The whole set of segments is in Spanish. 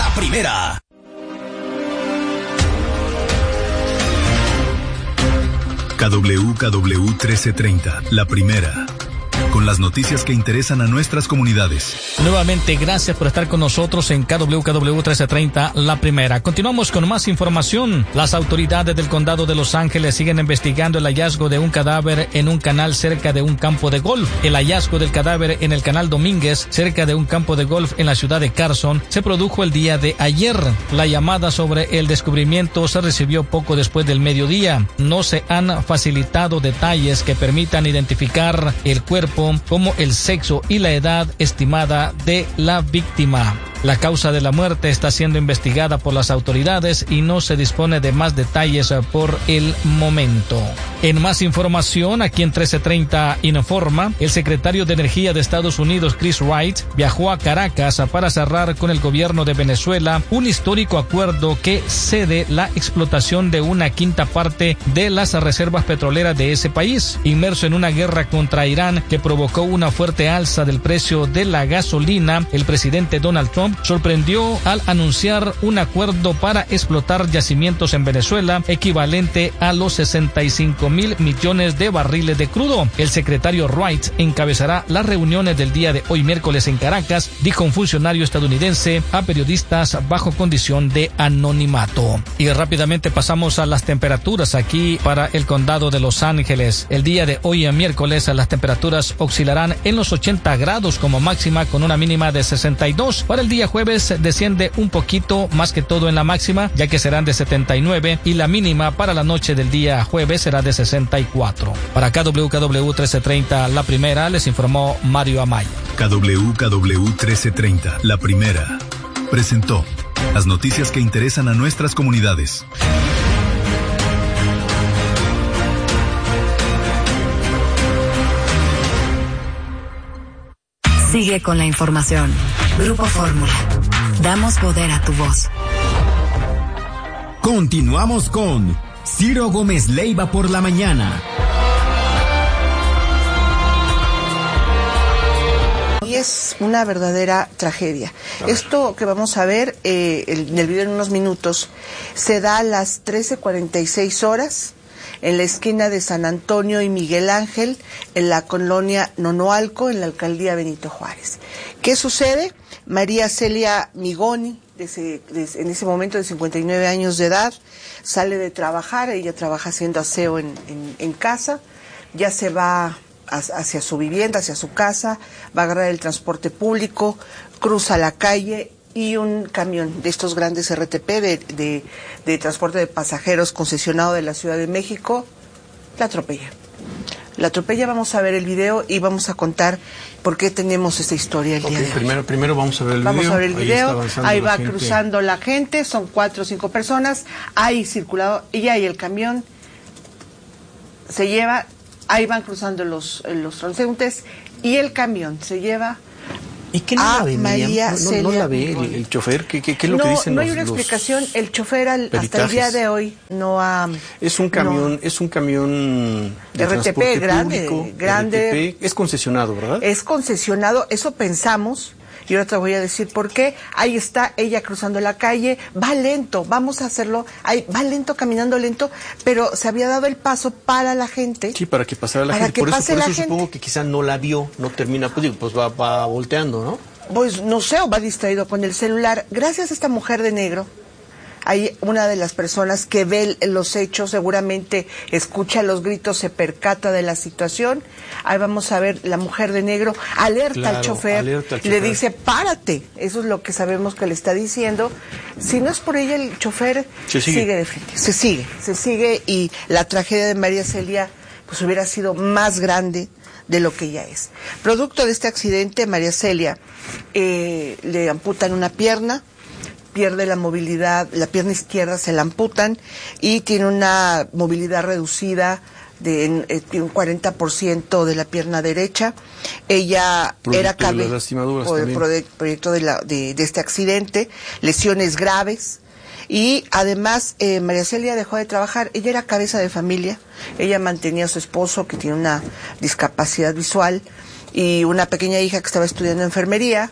La Primera. KWKW 1330, La Primera. Con las noticias que interesan a nuestras comunidades. Nuevamente, gracias por estar con nosotros en KWKW 1330, La Primera. Continuamos con más información. Las autoridades del condado de Los Ángeles siguen investigando el hallazgo de un cadáver en un canal cerca de un campo de golf. El hallazgo del cadáver en el canal Domínguez, cerca de un campo de golf en la ciudad de Carson, se produjo el día de ayer. La llamada sobre el descubrimiento se recibió poco después del mediodía. No se han facilitado detalles que permitan identificar el cuerpo, como el sexo y la edad estimada de la víctima. La causa de la muerte está siendo investigada por las autoridades y no se dispone de más detalles por el momento. En más información, aquí en 1330 Informa, el secretario de Energía de Estados Unidos, Chris Wright, viajó a Caracas para cerrar con el gobierno de Venezuela un histórico acuerdo que cede la explotación de una quinta parte de las reservas petroleras de ese país, inmerso en una guerra contra Irán que provocó una fuerte alza del precio de la gasolina. El presidente Donald Trump sorprendió al anunciar un acuerdo para explotar yacimientos en Venezuela equivalente a los 65,000 millones de barriles de crudo. El secretario Wright encabezará las reuniones del día de hoy miércoles en Caracas, dijo un funcionario estadounidense a periodistas bajo condición de anonimato. Y rápidamente pasamos a las temperaturas aquí para el condado de Los Ángeles. El día de hoy miércoles las temperaturas oscilarán en los 80 grados como máxima, con una mínima de 62. Para el día jueves desciende un poquito, más que todo en la máxima, ya que serán de 79, y la mínima para la noche del día jueves será de 64. Para KWKW 1330, La Primera, les informó Mario Amaya. KWKW 1330, La Primera, presentó las noticias que interesan a nuestras comunidades. Sigue con la información. Grupo Fórmula. Damos poder a tu voz. Continuamos con Ciro Gómez Leiva por la mañana. Y es una verdadera tragedia. Esto que vamos a ver en el video en unos minutos se da a las 13:46 horas en la esquina de San Antonio y Miguel Ángel, en la colonia Nonoalco, en la alcaldía Benito Juárez. ¿Qué sucede? María Celia Migoni, en ese momento de 59 años de edad, sale de trabajar. Ella trabaja haciendo aseo en casa, ya se va hacia su vivienda, hacia su casa, va a agarrar el transporte público, cruza la calle y un camión de estos grandes RTP de transporte de pasajeros concesionado de la Ciudad de México la atropella. La atropella. Vamos a ver el video y vamos a contar por qué tenemos esta historia el día de hoy. Primero vamos a ver el video. Vamos a ver el video. Ahí va gente. Cruzando la gente, son 4 o 5 personas. Hay circulado y ahí el camión se lleva. Ahí van cruzando los transeúntes y el camión se lleva. ¿Y qué no la ve, María Celia? No la ve el chofer. ¿Qué es lo que dicen no los hay una explicación. El chofer hasta el día de hoy no ha. Es un camión de RTP transporte grande, público, grande. RTP. Es concesionado, ¿verdad? Es concesionado, eso pensamos. Y ahora te voy a decir por qué. Ahí está ella cruzando la calle, va lento, vamos a hacerlo, va lento, caminando lento, pero se había dado el paso para la gente. Sí, para que pasara la gente. Por eso supongo que quizá no la vio, no termina, pues va volteando, ¿no? Pues no sé, o va distraído con el celular. Gracias a esta mujer de negro, hay una de las personas que ve los hechos, seguramente escucha los gritos, se percata de la situación. Ahí vamos a ver, la mujer de negro alerta al chofer, le dice, párate. Eso es lo que sabemos que le está diciendo. Si no es por ella, el chofer sigue de frente. Se sigue y la tragedia de María Celia pues hubiera sido más grande de lo que ya es. Producto de este accidente, María Celia le amputan una pierna, pierde la movilidad, la pierna izquierda se la amputan y tiene una movilidad reducida de un 40% de la pierna derecha. Ella era producto de este accidente, lesiones graves. Y además María Celia dejó de trabajar. Ella era cabeza de familia, ella mantenía a su esposo que tiene una discapacidad visual y una pequeña hija que estaba estudiando enfermería.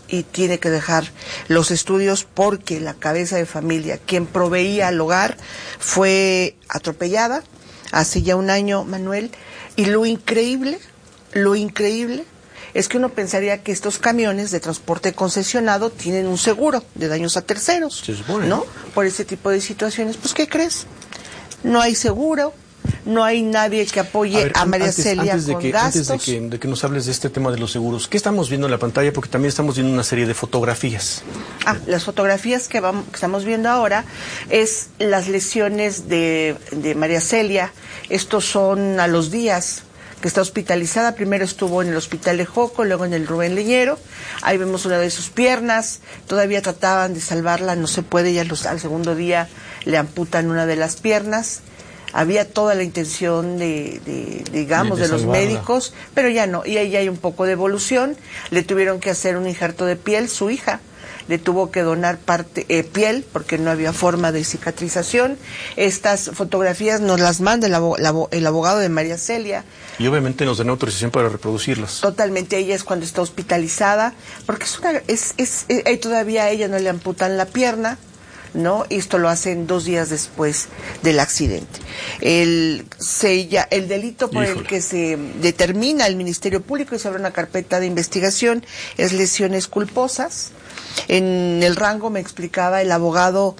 y tiene que dejar los estudios porque la cabeza de familia, quien proveía al hogar, fue atropellada hace ya un año, Manuel, y lo increíble es que uno pensaría que estos camiones de transporte concesionado tienen un seguro de daños a terceros, se supone, ¿no? Por ese tipo de situaciones. Pues, ¿qué crees? No hay seguro, no hay nadie que apoye a María Celia con gastos. Antes de que nos hables de este tema de los seguros, ¿qué estamos viendo en la pantalla? Porque también estamos viendo una serie de fotografías. Las fotografías que estamos viendo ahora es las lesiones de María Celia. Estos son a los días que está hospitalizada. Primero estuvo en el hospital de Joco, luego en el Rubén Leñero. Ahí vemos una de sus piernas. Todavía trataban de salvarla, no se puede. Ya al segundo día le amputan una de las piernas. Había toda la intención de los médicos, pero ya no. Y ahí hay un poco de evolución. Le tuvieron que hacer un injerto de piel. Su hija le tuvo que donar piel porque no había forma de cicatrización. Estas fotografías nos las manda el abogado de María Celia. Y obviamente nos dan autorización para reproducirlas. Totalmente, ella es cuando está hospitalizada, porque todavía a ella no le amputan la pierna, ¿no? Y esto lo hacen 2 días después del accidente. El delito por el que se determina el Ministerio Público y se abre una carpeta de investigación es lesiones culposas. En el rango, me explicaba el abogado,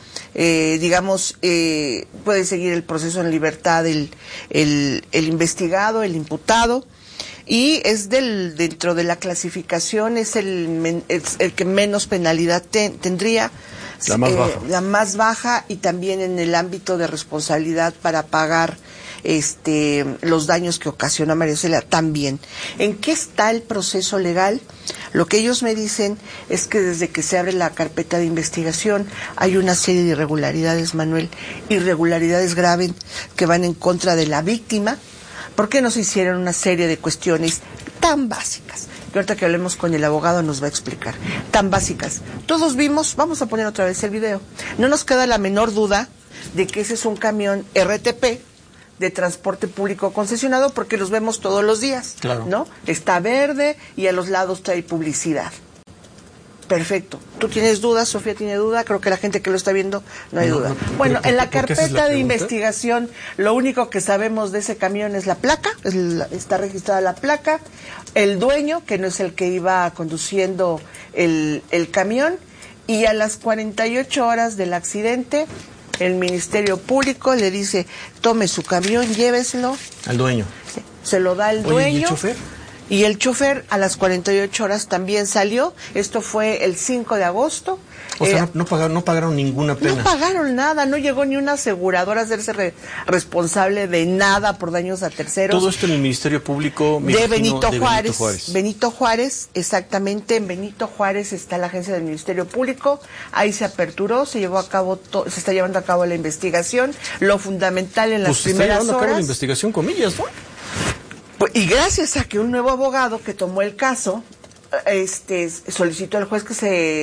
puede seguir el proceso en libertad el investigado, el imputado, y es dentro de la clasificación es el que menos penalidad tendría. La más baja. La más baja, y también en el ámbito de responsabilidad para pagar los daños que ocasionó María Celia también. ¿En qué está el proceso legal? Lo que ellos me dicen es que desde que se abre la carpeta de investigación hay una serie de irregularidades, Manuel, irregularidades graves que van en contra de la víctima. ¿Por qué no se hicieron una serie de cuestiones tan básicas? Que ahorita que hablemos con el abogado nos va a explicar. Tan básicas. Todos vimos, vamos a poner otra vez el video. No nos queda la menor duda de que ese es un camión RTP de transporte público concesionado, porque los vemos todos los días, claro, ¿no? Está verde y a los lados trae publicidad. Perfecto. ¿Tú tienes dudas? Sofía tiene duda. Creo que la gente que lo está viendo no hay duda. Bueno, en la carpeta de investigación, lo único que sabemos de ese camión es la placa, está registrada la placa, el dueño, que no es el que iba conduciendo el camión, y a las 48 horas del accidente, el Ministerio Público le dice, tome su camión, lléveselo. Al dueño. Sí, se lo da el dueño. ¿Y el chofer? Y el chofer a las 48 horas también salió. Esto fue el 5 de agosto. O sea, no pagaron ninguna pena. No pagaron nada, no llegó ni una aseguradora a hacerse responsable de nada por daños a terceros. Todo esto en el Ministerio Público de Benito Juárez. Benito Juárez, exactamente, en Benito Juárez está la agencia del Ministerio Público. Ahí se aperturó, se está llevando a cabo la investigación. Lo fundamental en las primeras horas. Se está llevando a cabo la investigación, comillas, ¿no? Y gracias a que un nuevo abogado que tomó el caso solicitó al juez que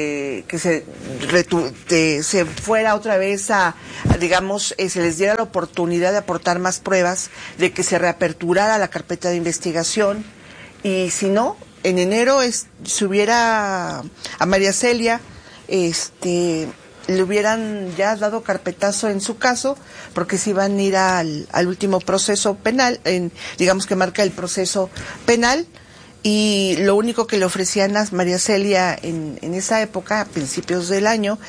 se fuera otra vez se les diera la oportunidad de aportar más pruebas, de que se reaperturara la carpeta de investigación, y si no, en enero si hubiera a María Celia le hubieran ya dado carpetazo en su caso, porque se iban a ir al último proceso penal, digamos que marca el proceso penal, y lo único que le ofrecían a María Celia en esa época, a principios del año,